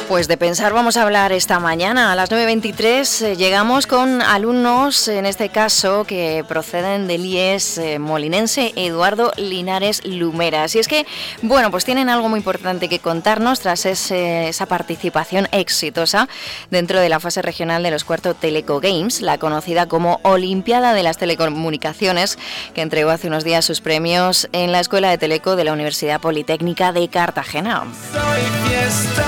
Pues de pensar vamos a hablar esta mañana. A las 9:23 llegamos con alumnos, en este caso, que proceden del IES molinense Eduardo Linares Lumeras. Y es que, bueno, pues tienen algo muy importante que contarnos tras esa participación exitosa dentro de la fase regional de los Cuarto Teleco Games, la conocida como Olimpiada de las Telecomunicaciones, que entregó hace unos días sus premios en la Escuela de Teleco de la Universidad Politécnica de Cartagena. Soy fiesta.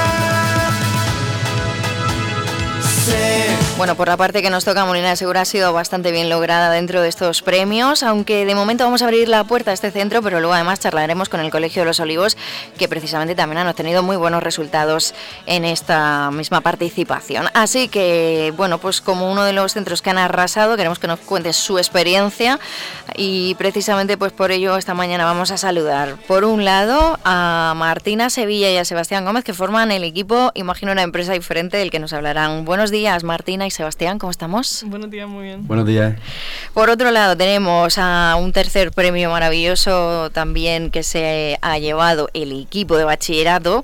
Bueno, por la parte que nos toca, Molina de Segura ha sido bastante bien lograda dentro de estos premios, aunque de momento vamos a abrir la puerta a este centro, pero luego además charlaremos con el Colegio de los Olivos, que precisamente también han obtenido muy buenos resultados en esta misma participación. Así que, bueno, pues como uno de los centros que han arrasado, queremos que nos cuente su experiencia y precisamente pues por ello esta mañana vamos a saludar, por un lado, a Martina Sevilla y a Sebastián Gómez, que forman el equipo, imagino, una empresa diferente del que nos hablarán. Buenos días, Martina y Sebastián, ¿cómo estamos? Buenos días, muy bien. Buenos días. Por otro lado, tenemos a un tercer premio maravilloso también que se ha llevado el equipo de bachillerato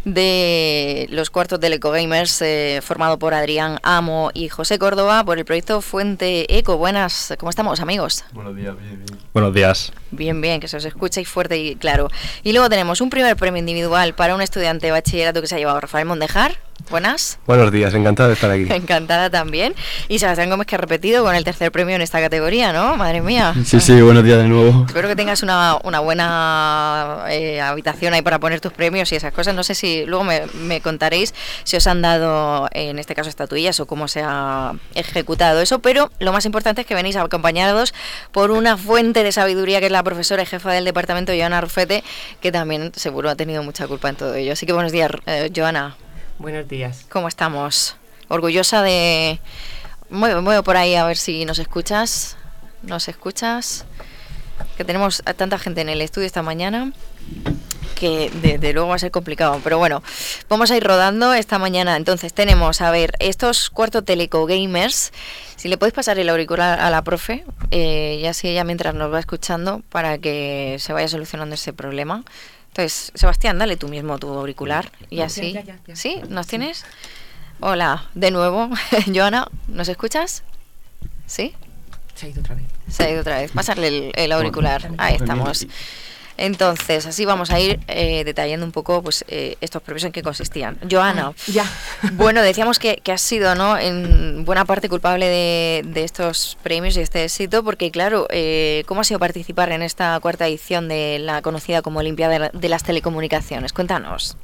de los Cuartos Teleco Gamers, formado por Adrián Amo y José Córdoba, por el proyecto Fuente Eco. Buenas, ¿cómo estamos, amigos? Buenos días, bien. Buenos días. Bien, que se os escuche fuerte y claro. Y luego tenemos un primer premio individual para un estudiante de bachillerato que se ha llevado Rafael Mondejar. Buenas. Buenos días, encantado de estar aquí. Encantada también. Y Sebastián Gómez, que ha repetido con el tercer premio en esta categoría, ¿no? Madre mía. Sí, buenos días de nuevo. Espero que tengas una buena habitación ahí para poner tus premios y esas cosas. No sé si luego me contaréis si os han dado, en este caso, estatuillas o cómo se ha ejecutado eso, pero lo más importante es que venís acompañados por una fuente de sabiduría que es la profesora y jefa del departamento, Joana Rufete, que también seguro ha tenido mucha culpa en todo ello. Así que buenos días, Joana. Buenos días. ¿Cómo estamos? Orgullosa de... Muevo por ahí a ver si nos escuchas. ¿Nos escuchas? Que tenemos a tanta gente en el estudio esta mañana que de luego va a ser complicado. Pero bueno, vamos a ir rodando esta mañana. Entonces tenemos, a ver, estos Cuarto Teleco Gamers. Si le podéis pasar el auricular a la profe, y así ella mientras nos va escuchando para que se vaya solucionando ese problema. Entonces, Sebastián, dale tú mismo tu auricular y así. Ya. ¿Sí? ¿Nos tienes? Hola, de nuevo. Joana, ¿nos escuchas? ¿Sí? Se ha ido otra vez. Pásale el auricular. Ahí estamos. Entonces, así vamos a ir detallando un poco pues estos premios en qué consistían. Joana, bueno, decíamos que has sido, ¿no?, en buena parte culpable de estos premios y este éxito, porque claro, ¿cómo ha sido participar en esta cuarta edición de la conocida como Olimpiada de las Telecomunicaciones? Cuéntanos.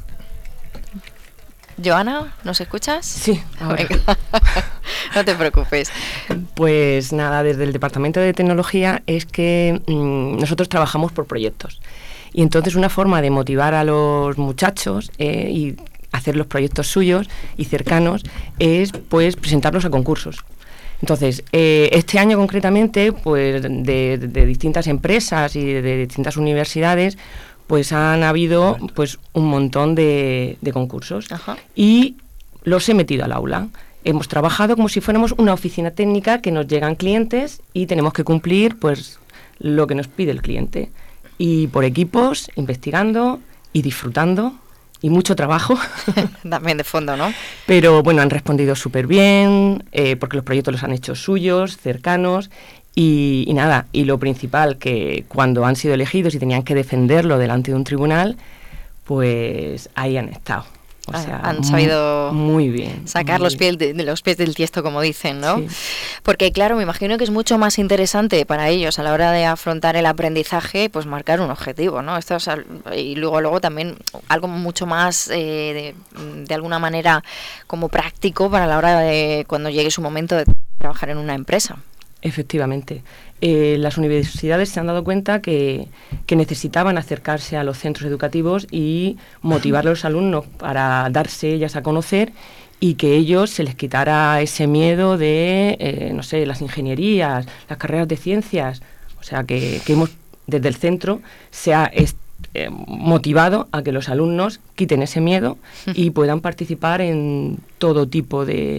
Joana, ¿nos escuchas? Sí. Venga. No te preocupes. Pues nada, desde el Departamento de Tecnología es que nosotros trabajamos por proyectos. Y entonces una forma de motivar a los muchachos y hacer los proyectos suyos y cercanos es pues presentarlos a concursos. Entonces, este año concretamente, pues de distintas empresas y de distintas universidades, pues han habido pues un montón de concursos. Ajá. Y los he metido al aula. Hemos trabajado como si fuéramos una oficina técnica, que nos llegan clientes y tenemos que cumplir pues lo que nos pide el cliente. Y por equipos, investigando y disfrutando, y mucho trabajo. También de fondo, ¿no? Pero bueno, han respondido súper bien, porque los proyectos los han hecho suyos, cercanos. Y nada, y lo principal, que cuando han sido elegidos y tenían que defenderlo delante de un tribunal, pues ahí han estado. O sea, han sabido muy bien, sacar muy los pies del tiesto, como dicen, ¿no? Sí. Porque claro, me imagino que es mucho más interesante para ellos a la hora de afrontar el aprendizaje, pues marcar un objetivo, ¿no? Esto es, y luego también algo mucho más de alguna manera como práctico para la hora de cuando llegue su momento de trabajar en una empresa. Efectivamente. Las universidades se han dado cuenta que necesitaban acercarse a los centros educativos y motivar a los alumnos para darse ellas a conocer y que ellos se les quitara ese miedo de, no sé, las ingenierías, las carreras de ciencias. O sea, que hemos, desde el centro, se ha motivado a que los alumnos quiten ese miedo y puedan participar en todo tipo de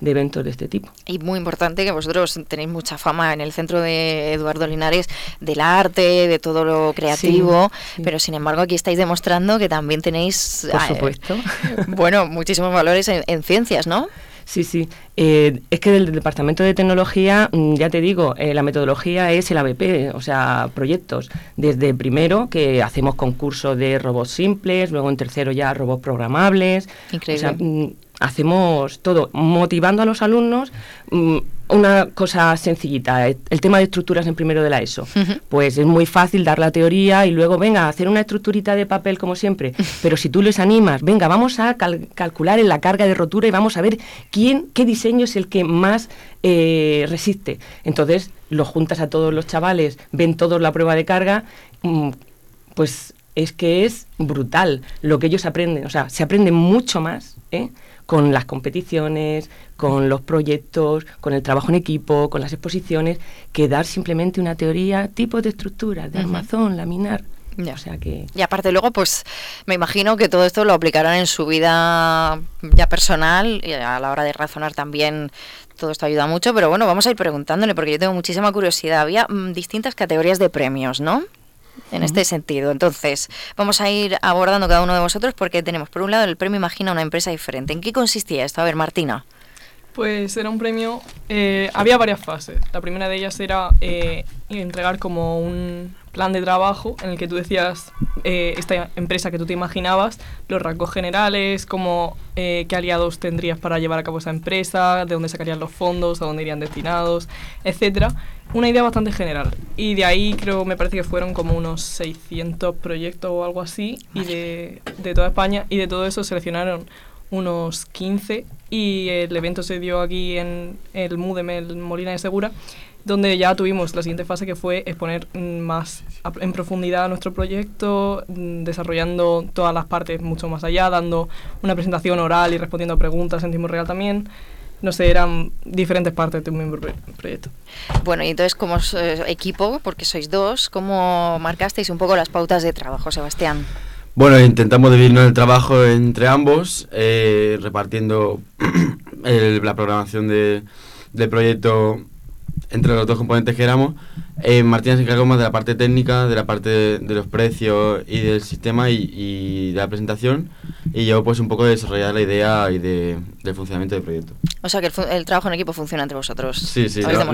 eventos de este tipo. Y muy importante que vosotros tenéis mucha fama en el centro de Eduardo Linares del arte, de todo lo creativo, sí. Pero sin embargo aquí estáis demostrando que también tenéis, por supuesto, bueno, muchísimos valores en ciencias, ¿no? Sí, sí. Es que del Departamento de Tecnología, ya te digo, la metodología es el ABP, o sea, proyectos. Desde primero, que hacemos concursos de robots simples, luego en tercero ya robots programables. Increíble. O sea, hacemos todo, motivando a los alumnos. Una cosa sencillita, el tema de estructuras en primero de la ESO. Uh-huh. Pues es muy fácil dar la teoría y luego, venga, hacer una estructurita de papel como siempre. Pero si tú les animas, venga, vamos a calcular en la carga de rotura y vamos a ver qué diseño es el que más resiste. Entonces, los juntas a todos los chavales, ven todos la prueba de carga, pues es que es brutal lo que ellos aprenden. O sea, se aprende mucho más, con las competiciones, con los proyectos, con el trabajo en equipo, con las exposiciones, que dar simplemente una teoría, tipos de estructuras, de armazón, laminar. Ya. O sea que... Y aparte luego, pues me imagino que todo esto lo aplicarán en su vida ya personal y a la hora de razonar también. Todo esto ayuda mucho, pero bueno, vamos a ir preguntándole porque yo tengo muchísima curiosidad. Había distintas categorías de premios, ¿no? En este sentido. Entonces, vamos a ir abordando cada uno de vosotros porque tenemos, por un lado, el premio Imagina una empresa diferente. ¿En qué consistía esto? A ver, Martina. Pues era un premio, había varias fases. La primera de ellas era entregar como un plan de trabajo en el que tú decías esta empresa que tú te imaginabas, los rasgos generales, como qué aliados tendrías para llevar a cabo esa empresa, de dónde sacarían los fondos, a dónde irían destinados, etcétera. Una idea bastante general. Y de ahí me parece que fueron como unos 600 proyectos o algo así, y de toda España, y de todo eso seleccionaron unos 15 y el evento se dio aquí en el MUDEM, el Molina de Segura, donde ya tuvimos la siguiente fase que fue exponer más en profundidad nuestro proyecto, desarrollando todas las partes mucho más allá, dando una presentación oral y respondiendo a preguntas en tiempo real también. No sé, eran diferentes partes de un mismo proyecto. Bueno, y entonces como equipo, porque sois dos, ¿cómo marcasteis un poco las pautas de trabajo, Sebastián? Bueno, intentamos dividirnos el trabajo entre ambos, repartiendo la programación del proyecto entre los dos componentes que éramos. Martina se encargó más de la parte técnica, de la parte de los precios y del sistema y de la presentación, y yo pues un poco de desarrollar la idea y del funcionamiento del proyecto. O sea que el trabajo en equipo funciona entre vosotros. Sí,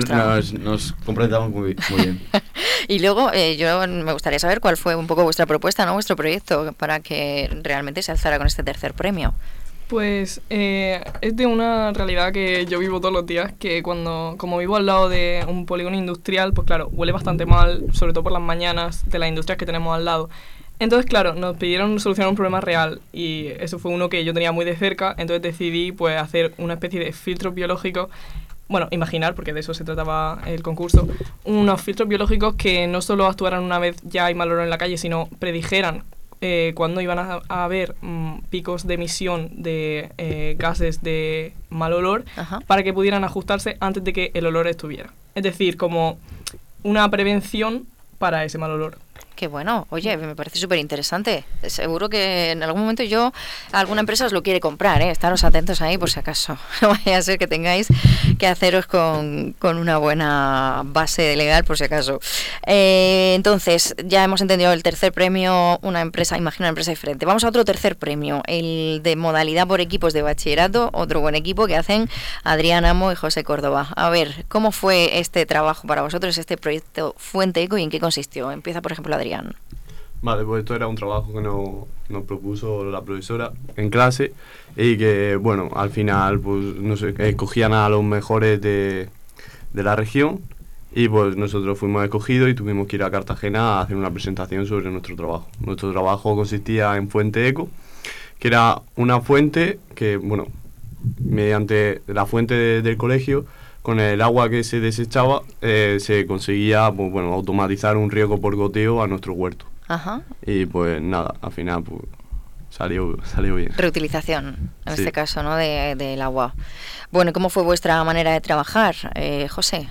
nos complementamos muy bien. Y luego yo me gustaría saber cuál fue un poco vuestra propuesta, ¿no? Vuestro proyecto para que realmente se alzara con este tercer premio. Pues es de una realidad que yo vivo todos los días, que como vivo al lado de un polígono industrial, pues claro, huele bastante mal, sobre todo por las mañanas de las industrias que tenemos al lado. Entonces, claro, nos pidieron solucionar un problema real y eso fue uno que yo tenía muy de cerca, entonces decidí pues hacer una especie de filtros biológicos, bueno, imaginar, porque de eso se trataba el concurso, unos filtros biológicos que no solo actuaran una vez ya hay mal olor en la calle, sino predijeran cuando iban a haber picos de emisión de gases de mal olor. Ajá. Para que pudieran ajustarse antes de que el olor estuviera. Es decir, como una prevención para ese mal olor. Qué bueno, oye, me parece súper interesante. Seguro que en algún momento alguna empresa os lo quiere comprar, estaros atentos ahí por si acaso. No vaya a ser que tengáis que haceros con una buena base legal por si acaso. Entonces, ya hemos entendido el tercer premio, Imagina una empresa diferente. Vamos a otro tercer premio, el de modalidad por equipos de bachillerato, otro buen equipo que hacen Adrián Amo y José Córdoba. A ver, ¿cómo fue este trabajo para vosotros, este proyecto Fuente Eco, y en qué consistió? Empieza, por ejemplo, Adrián. Vale, pues esto era un trabajo que nos propuso la profesora en clase y que, bueno, al final pues escogían a los mejores de la región y pues nosotros fuimos escogidos y tuvimos que ir a Cartagena a hacer una presentación sobre nuestro trabajo. Nuestro trabajo consistía en Fuente Eco, que era una fuente que, bueno, mediante la fuente del colegio, con el agua que se desechaba, se conseguía pues, bueno, automatizar un riego por goteo a nuestro huerto. Ajá. Y pues nada, al final pues, salió bien. Reutilización, en este caso, ¿no? del agua. Bueno, ¿cómo fue vuestra manera de trabajar, José?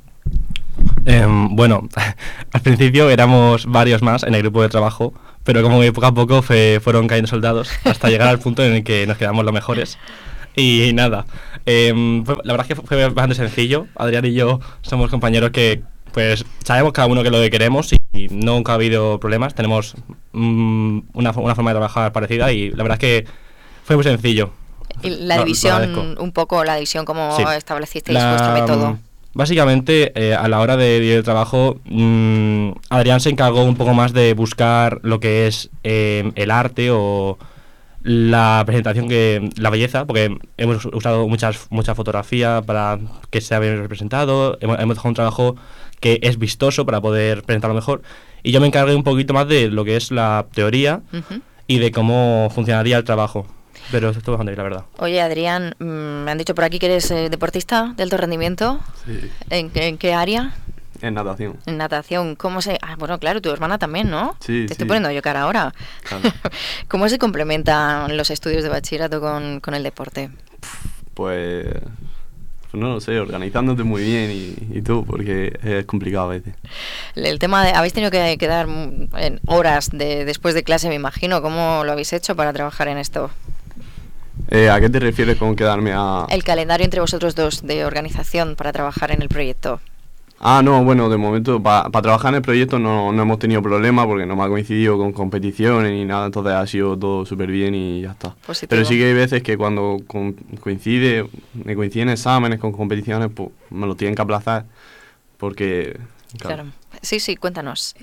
Bueno, al principio éramos varios más en el grupo de trabajo, pero como que poco a poco fueron cayendo soldados hasta llegar al punto en el que nos quedamos los mejores. Y nada, la verdad es que fue bastante sencillo. Adrián y yo somos compañeros que pues sabemos cada uno que lo que queremos y nunca ha habido problemas. Tenemos una forma de trabajar parecida y la verdad es que fue muy sencillo. Y la división, un poco la división, como establecisteis vuestro método. Básicamente, a la hora de dividir el trabajo, Adrián se encargó un poco más de buscar lo que es el arte o la presentación, la belleza, porque hemos usado mucha fotografía para que sea bien representado, hemos dejado un trabajo que es vistoso para poder presentarlo mejor, y yo me encargué un poquito más de lo que es la teoría y de cómo funcionaría el trabajo. Pero esto es bastante bien, la verdad. Oye, Adrián, me han dicho por aquí que eres deportista de alto rendimiento. Sí. ¿En qué área? En natación. En natación. ¿Cómo se...? Bueno, claro, tu hermana también, ¿no? Sí, Te estoy poniendo yo cara ahora. Claro. ¿Cómo se complementan los estudios de bachillerato con el deporte? Pues no lo sé, organizándote muy bien y todo, porque es complicado a veces. El tema de... Habéis tenido que quedar en horas después de clase, me imagino. ¿Cómo lo habéis hecho para trabajar en esto? ¿A qué te refieres con quedarme a...? El calendario entre vosotros dos de organización para trabajar en el proyecto. No, bueno, de momento para trabajar en el proyecto no hemos tenido problemas porque no me ha coincidido con competiciones ni nada, entonces ha sido todo súper bien y ya está. Positivo. Pero sí que hay veces que cuando me coinciden exámenes con competiciones, pues me lo tienen que aplazar porque... Claro. Sí, cuéntanos.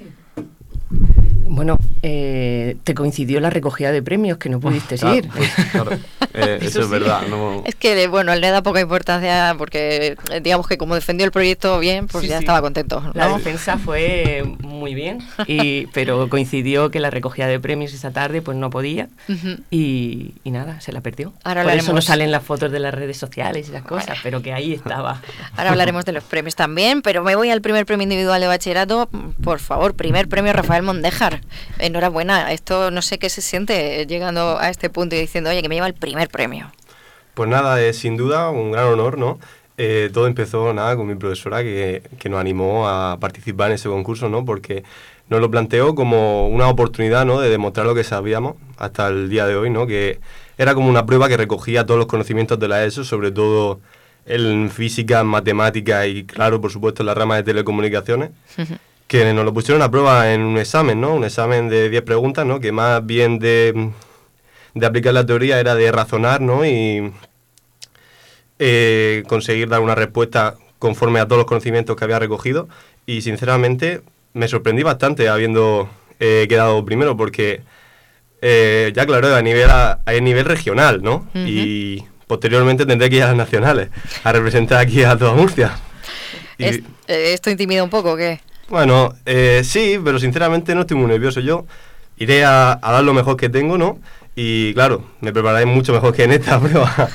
Bueno, te coincidió la recogida de premios que no pudiste ir. Pues, claro, eso es verdad. No... Es que, bueno, le da poca importancia porque, digamos que como defendió el proyecto bien, pues ya estaba contento, ¿no? La defensa fue muy bien, pero coincidió que la recogida de premios esa tarde pues no podía y nada, se la perdió. Ahora por eso no salen las fotos de las redes sociales y las cosas, pero que ahí estaba. Ahora hablaremos de los premios también, pero me voy al primer premio individual de bachillerato. Por favor, primer premio Rafael Mondejar. Enhorabuena, esto no sé qué se siente llegando a este punto y diciendo, oye, que me lleva el primer premio. Pues nada, es sin duda un gran honor, ¿no? Todo empezó con mi profesora que nos animó a participar en ese concurso, ¿no? Porque nos lo planteó como una oportunidad, ¿no? De demostrar lo que sabíamos hasta el día de hoy, ¿no? Que era como una prueba que recogía todos los conocimientos de la ESO, sobre todo en física, en matemáticas y, claro, por supuesto, en la rama de telecomunicaciones. Que nos lo pusieron a prueba en un examen, ¿no? Un examen de 10 preguntas, ¿no? Que más bien de aplicar la teoría era de razonar, ¿no? Y conseguir dar una respuesta conforme a todos los conocimientos que había recogido. Y sinceramente me sorprendí bastante habiendo quedado primero porque ya claro, a nivel regional, ¿no? Y posteriormente tendré que ir a las nacionales a representar aquí a toda Murcia. ¿Esto intimida un poco o qué? Bueno, sí, pero sinceramente no estoy muy nervioso. Yo iré a dar lo mejor que tengo, ¿no? Y claro, me prepararé mucho mejor que en esta prueba.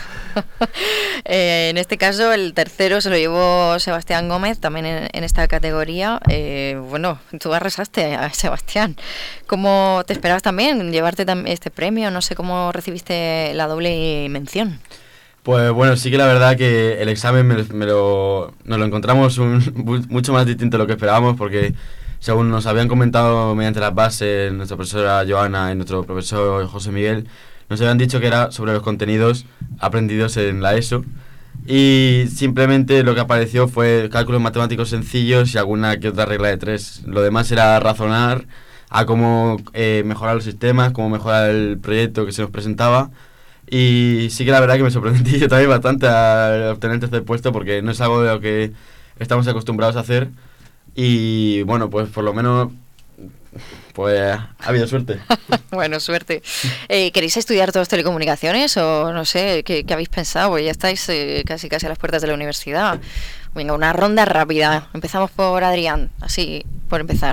En este caso, el tercero se lo llevó Sebastián Gómez, también en esta categoría. Bueno, tú arrasaste a Sebastián. ¿Cómo te esperabas también llevarte este premio? No sé cómo recibiste la doble mención. Pues bueno, sí que la verdad que el examen nos lo encontramos mucho más distinto de lo que esperábamos, porque según nos habían comentado mediante las bases nuestra profesora Joana y nuestro profesor José Miguel, nos habían dicho que era sobre los contenidos aprendidos en la ESO, y simplemente lo que apareció fue cálculos matemáticos sencillos y alguna que otra regla de 3. Lo demás era razonar a cómo mejorar los sistemas, cómo mejorar el proyecto que se nos presentaba. Y sí que la verdad que me sorprendí yo también bastante al obtener el tercer puesto, porque no es algo de lo que estamos acostumbrados a hacer. Y bueno, pues por lo menos pues ha habido suerte. Bueno, suerte. ¿Queréis estudiar todos telecomunicaciones o no sé, qué habéis pensado? Pues ya estáis casi a las puertas de la universidad. Venga, una ronda rápida. Empezamos por Adrián, así por empezar.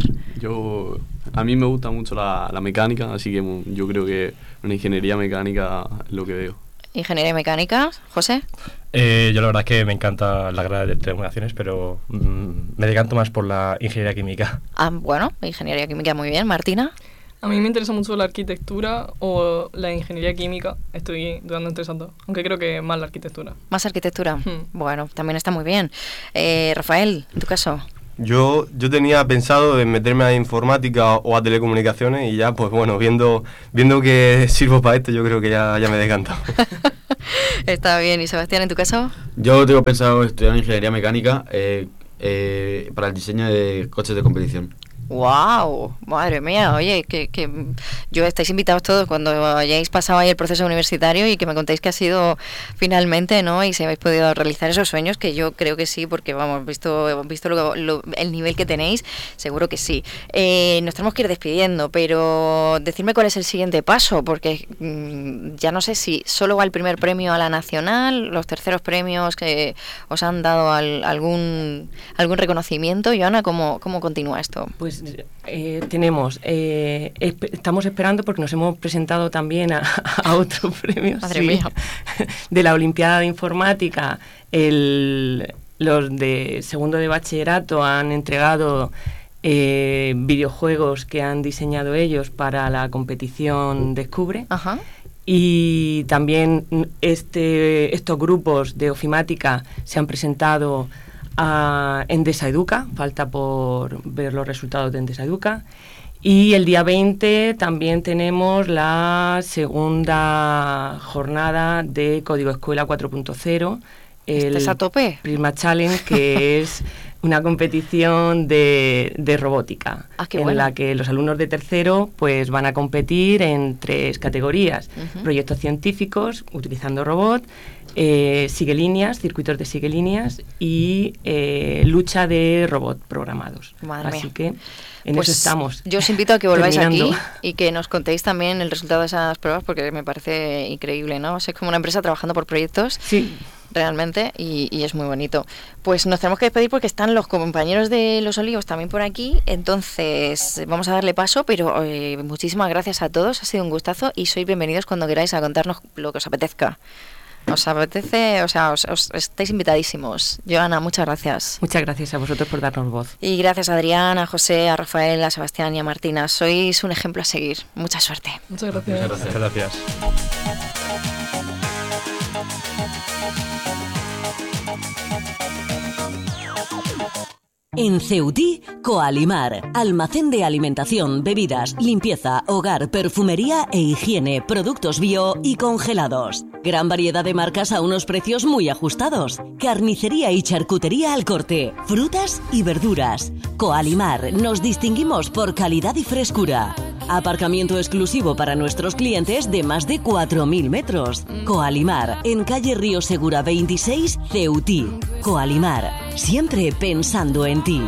A mí me gusta mucho la mecánica, así que yo creo que una ingeniería mecánica es lo que veo. ¿Ingeniería mecánica? ¿José? Yo la verdad es que me encanta la carrera de telecomunicaciones, pero me decanto más por la ingeniería química. Bueno, ingeniería química muy bien. ¿Martina? A mí me interesa mucho la arquitectura o la ingeniería química. Estoy dudando entre esas dos, aunque creo que más la arquitectura. ¿Más arquitectura? Bueno, también está muy bien. Rafael, en tu caso. Yo tenía pensado en meterme a informática o a telecomunicaciones y ya, pues bueno, viendo que sirvo para esto, yo creo que ya me decanto. Está bien. ¿Y Sebastián, en tu caso? Yo tengo pensado estudiar ingeniería mecánica para el diseño de coches de competición. ¡Wow! Madre mía, oye, que yo estáis invitados todos cuando hayáis pasado ahí el proceso universitario y que me contéis que ha sido finalmente, ¿no? Y si habéis podido realizar esos sueños, que yo creo que sí, porque vamos, visto el nivel que tenéis, seguro que sí. Nos tenemos que ir despidiendo, pero decirme cuál es el siguiente paso, porque ya no sé si solo va el primer premio a la nacional, los terceros premios que os han dado algún reconocimiento. Joana, ¿cómo continúa esto? Pues tenemos, estamos esperando porque nos hemos presentado también a otros premios. Madre mía. De la Olimpiada de Informática. Los de segundo de bachillerato han entregado videojuegos que han diseñado ellos para la competición Descubre. Ajá. Y también estos grupos de ofimática se han presentado a Endesa Educa, falta por ver los resultados de Endesa Educa. Y el día 20 también tenemos la segunda jornada de Código Escuela 4.0, ¿Estás a tope? Prisma Challenge, que es una competición de robótica, en la que los alumnos de tercero pues van a competir en 3 categorías: proyectos científicos utilizando robot, sigue-líneas, circuitos de sigue-líneas y lucha de robots programados. Madre Así mía. que en pues eso estamos. Yo os invito a que volváis terminando aquí y que nos contéis también el resultado de esas pruebas, porque me parece increíble, ¿no? O sea, es como una empresa trabajando por proyectos. Sí. Realmente, y es muy bonito. Pues nos tenemos que despedir porque están los compañeros de Los Olivos también por aquí, entonces vamos a darle paso, pero muchísimas gracias a todos, ha sido un gustazo y sois bienvenidos cuando queráis a contarnos lo que os apetezca. ¿Os apetece? O sea, os estáis invitadísimos. Joana, muchas gracias. Muchas gracias a vosotros por darnos voz. Y gracias a Adrián, a José, a Rafael, a Sebastián y a Martina. Sois un ejemplo a seguir. Mucha suerte. Muchas gracias. Muchas gracias. En Ceutí, Coalimar, almacén de alimentación, bebidas, limpieza, hogar, perfumería e higiene, productos bio y congelados. Gran variedad de marcas a unos precios muy ajustados. Carnicería y charcutería al corte, frutas y verduras. Coalimar, nos distinguimos por calidad y frescura. Aparcamiento exclusivo para nuestros clientes de más de 4.000 metros. Coalimar, en calle Río Segura 26, Ceutí. Coalimar, siempre pensando en ti.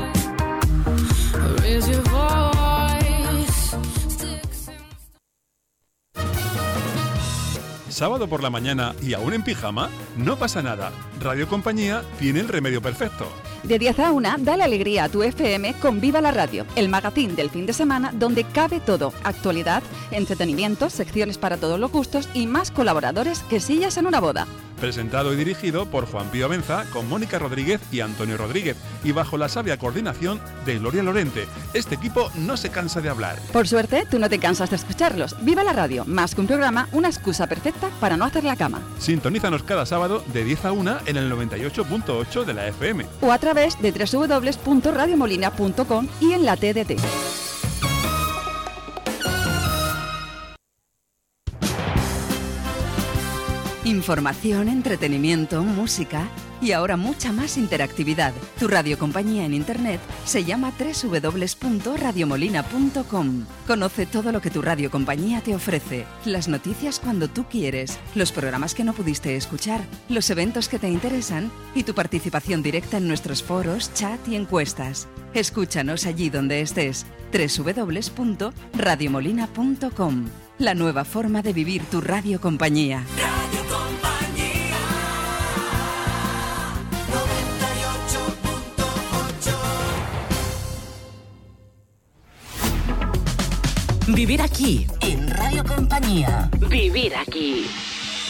¿Sábado por la mañana y aún en pijama? No pasa nada. Radio Compañía tiene el remedio perfecto. De 10 a 1, dale alegría a tu FM con Viva la Radio, el magazín del fin de semana donde cabe todo: actualidad, entretenimiento, secciones para todos los gustos y más colaboradores que sillas en una boda. Presentado y dirigido por Juan Pío Benza, con Mónica Rodríguez y Antonio Rodríguez, y bajo la sabia coordinación de Gloria Lorente. Este equipo no se cansa de hablar. Por suerte, tú no te cansas de escucharlos. Viva la Radio, más que un programa, una excusa perfecta para no hacer la cama. Sintonízanos cada sábado de 10 a 1 en el 98.8 de la FM. O a través de www.radiomolina.com y en la TDT. Información, entretenimiento, música y ahora mucha más interactividad. Tu radiocompañía en internet se llama www.radiomolina.com. Conoce todo lo que tu radiocompañía te ofrece, las noticias cuando tú quieres, los programas que no pudiste escuchar, los eventos que te interesan y tu participación directa en nuestros foros, chat y encuestas. Escúchanos allí donde estés. www.radiomolina.com. La nueva forma de vivir tu radiocompañía. Vivir aquí, en Radio Compañía. Vivir aquí.